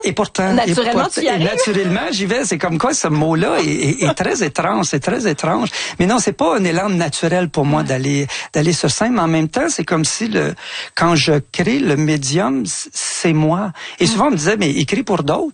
Et pourtant, naturellement, tu y arrives. Naturellement, j'y vais. C'est comme quoi ce mot-là est très étrange. C'est très étrange. Mais non, c'est pas un élan naturel pour moi d'aller sur scène. Mais en même temps, c'est comme si quand je crée le médium, c'est moi. Et souvent, on me disait, mais écris pour d'autres.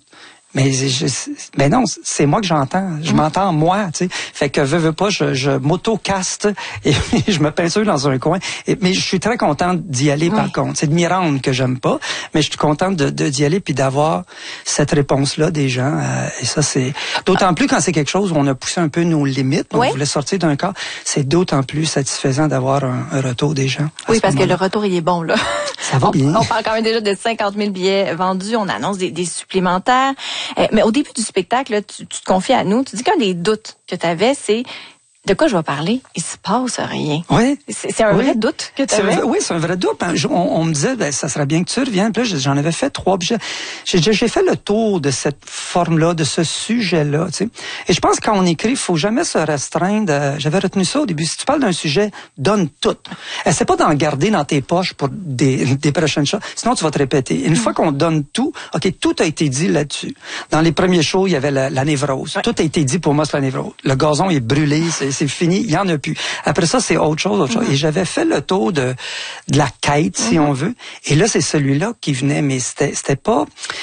Mais non, c'est moi que j'entends. Je m'entends moi, tu sais. Fait que veux pas, je m'auto-caste et je me peinture dans un coin. Mais je suis très contente d'y aller par contre. C'est de m'y rendre que j'aime pas, mais je suis contente d'y aller puis d'avoir cette réponse-là des gens. Et ça, c'est d'autant plus quand c'est quelque chose où on a poussé un peu nos limites. On voulait sortir d'un corps. C'est d'autant plus satisfaisant d'avoir un retour des gens. Oui, parce que le retour, il est bon, là. Ça va bien. On parle quand même déjà de 50 000 billets vendus. On annonce des supplémentaires. Mais au début du spectacle, là, tu te confies à nous. Tu dis qu'un des doutes que tu avais, c'est de quoi je vais parler? Il se passe rien. Oui. C'est un vrai doute que tu avais? Oui, c'est un vrai doute. On me disait, ça serait bien que tu reviennes. Puis là, j'en avais fait 3. J'ai fait le tour de cette forme-là, de ce sujet-là. Tu sais. Et je pense que quand on écrit, il faut jamais se restreindre. J'avais retenu ça au début. Si tu parles d'un sujet, donne tout. Essaie pas d'en garder dans tes poches pour des prochaines choses. Sinon, tu vas te répéter. Une fois qu'on donne tout, OK, tout a été dit là-dessus. Dans les premiers shows, il y avait la névrose. Ouais. Tout a été dit pour moi sur la névrose. Le gazon est brûlé, c'est fini, il y en a plus. Après ça, c'est autre chose. Et j'avais fait le tour de la quête, si on veut. Et là, c'est celui-là qui venait, mais c'était pas...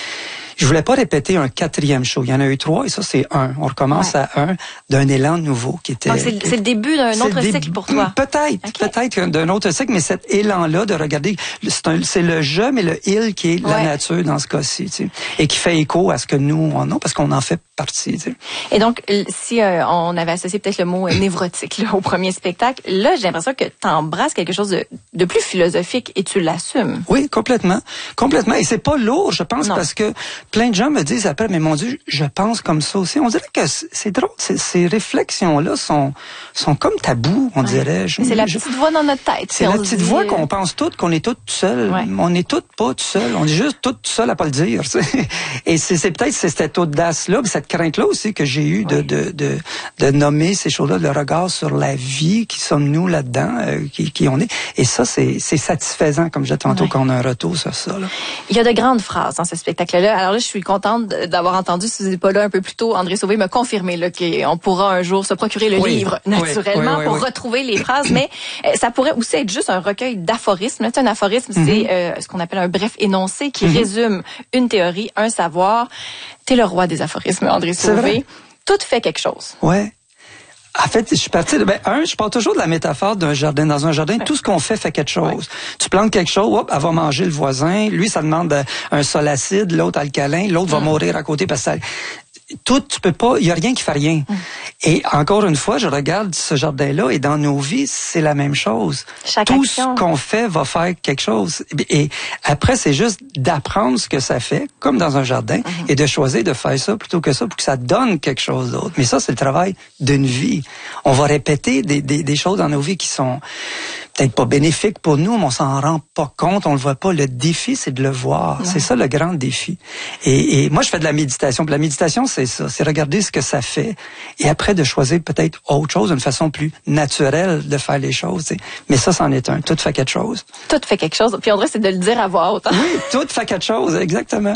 Je voulais pas répéter un 4e show. Il y en a eu 3 et ça, c'est 1. On recommence à 1 d'un élan nouveau qui était... Donc, c'est le début d'un autre cycle pour toi. Peut-être d'un autre cycle, mais cet élan-là de regarder, c'est le je, mais le il qui est la nature dans ce cas-ci, tu sais, et qui fait écho à ce que nous, on a, parce qu'on en fait partie, tu sais. Et donc, si on avait associé peut-être le mot névrotique là, au premier spectacle, là, j'ai l'impression que tu embrasses quelque chose de plus philosophique et tu l'assumes. Oui, complètement. Complètement. Et c'est pas lourd, je pense, parce que plein de gens me disent après, mais mon Dieu, je pense comme ça aussi. On dirait que c'est drôle. Ces réflexions-là sont comme tabous, on dirait. C'est la petite voix dans notre tête. C'est la petite voix qu'on pense toutes, qu'on est toutes seules. Ouais. On n'est toutes pas toutes seules. On est juste toutes seules à pas le dire. Tu sais. Et c'est peut-être cette audace-là, cette crainte-là aussi que j'ai eue de nommer ces choses-là, le regard sur la vie, qui sommes-nous là-dedans, qui on est. Et ça, c'est satisfaisant, comme je disais tantôt, quand on a un retour sur ça. Là. Il y a de grandes phrases dans ce spectacle-là. Alors là, je suis contente d'avoir entendu, si vous n'êtes pas là un peu plus tôt, André Sauvé me confirmer là, qu'on pourra un jour se procurer le livre naturellement pour retrouver les phrases, mais ça pourrait aussi être juste un recueil d'aphorismes. Un aphorisme, c'est ce qu'on appelle un bref énoncé qui résume une théorie, un savoir. T'es le roi des aphorismes, André Sauvé. Tout fait quelque chose. Ouais. En fait, je suis parti de, je parle toujours de la métaphore d'un jardin. Dans un jardin, tout ce qu'on fait quelque chose. Tu plantes quelque chose, hop, elle va manger le voisin. Lui, ça demande un sol acide, l'autre alcalin, l'autre va mourir à côté parce que ça... Tout, tu peux pas, il y a rien qui fait rien. Et encore une fois, je regarde ce jardin-là et dans nos vies, c'est la même chose. Tout ce qu'on fait va faire quelque chose. Et après, c'est juste d'apprendre ce que ça fait, comme dans un jardin, et de choisir de faire ça plutôt que ça pour que ça donne quelque chose d'autre. Mais ça, c'est le travail d'une vie. On va répéter des choses dans nos vies qui sont peut-être pas bénéfiques pour nous, mais on s'en rend pas compte, on le voit pas. Le défi, c'est de le voir. C'est ça le grand défi. Et moi, je fais de la méditation. Puis la méditation, c'est ça. C'est regarder ce que ça fait. Et après, de choisir peut-être autre chose, une façon plus naturelle de faire les choses. T'sais. Mais ça, c'en est un. Tout fait quelque chose. Tout fait quelque chose. Puis André, c'est de le dire à voix haute. Oui, tout fait quelque chose, exactement.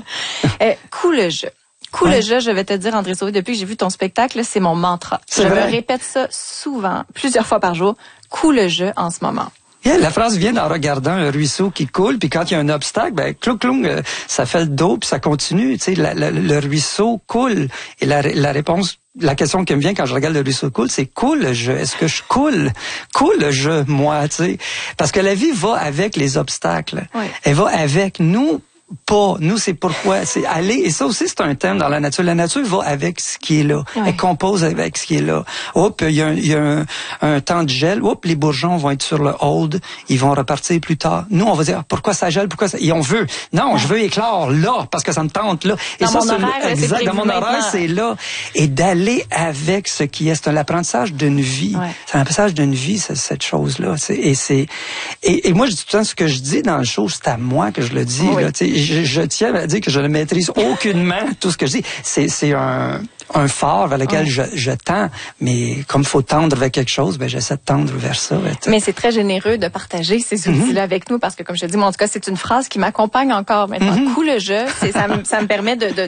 Cool jeu. Cool jeu, je vais te dire, André Sauvé, depuis que j'ai vu ton spectacle, c'est mon mantra. Je me répète ça souvent, plusieurs fois par jour. Cool jeu en ce moment. La phrase vient en regardant un ruisseau qui coule, puis quand il y a un obstacle, clou, ça fait le dos, puis ça continue. Tu sais, le ruisseau coule. Et la réponse, la question qui me vient quand je regarde le ruisseau coule, c'est coule le jeu. Est-ce que je coule? Coule le jeu, moi, tu sais. Parce que la vie va avec les obstacles. Oui. Elle va avec nous. Pas. Nous, c'est pourquoi. C'est aller. Et ça aussi, c'est un thème dans la nature. La nature va avec ce qui est là. Oui. Elle compose avec ce qui est là. Hop, il y a un temps de gel. Hop, les bourgeons vont être sur le hold. Ils vont repartir plus tard. Nous, on va dire, pourquoi ça gèle? Pourquoi ça... Et on veut. Non, je veux éclore là, parce que ça me tente là. Et dans ça, mon horaire, exact. Dans mon horaire, c'est là. Et d'aller avec ce qui est. C'est un apprentissage d'une vie. Ouais. C'est un apprentissage d'une vie, cette chose-là. Et moi, je dis tout le temps ce que je dis dans le show, c'est à moi que je le dis, là, tu sais. je tiens à dire que je ne maîtrise aucunement tout ce que je dis. C'est un phare vers lequel je tends, mais comme il faut tendre vers quelque chose, ben j'essaie de tendre vers ça. Mais c'est très généreux de partager ces outils-là avec nous, parce que comme je te dis, moi, en tout cas, c'est une phrase qui m'accompagne encore maintenant. Cool le jeu, ça me permet de